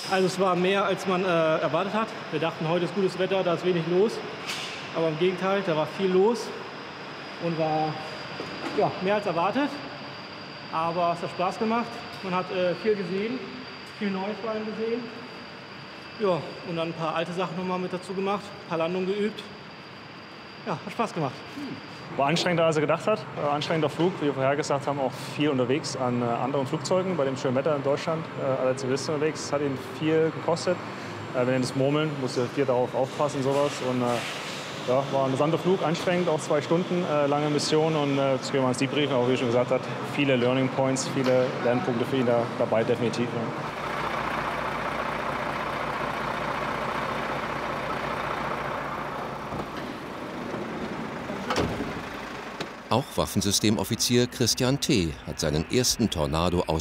Also es war mehr, als man erwartet hat. Wir dachten, heute ist gutes Wetter, da ist wenig los. Aber im Gegenteil, da war viel los und war ja, mehr als erwartet. Aber es hat Spaß gemacht. Man hat viel gesehen, viel Neues vor allem gesehen. Ja, und dann ein paar alte Sachen nochmal mit dazu gemacht, ein paar Landungen geübt. Ja, hat Spaß gemacht. War anstrengender, als er gedacht hat. Anstrengender Flug, wie wir vorher gesagt haben, auch viel unterwegs an anderen Flugzeugen bei dem schönen Wetter in Deutschland. Alle Zivilisten unterwegs, hat ihn viel gekostet. Wir nennen es Murmeln, musste viel darauf aufpassen, sowas. Und ja, war ein interessanter Flug, anstrengend, auch 2 Stunden, lange Mission. Und jetzt gehen wir ans Debriefing, auch wie er schon gesagt hat, viele Learning Points, viele Lernpunkte für ihn dabei, definitiv. Ja. Auch Waffensystemoffizier Christian T. hat seinen ersten Tornado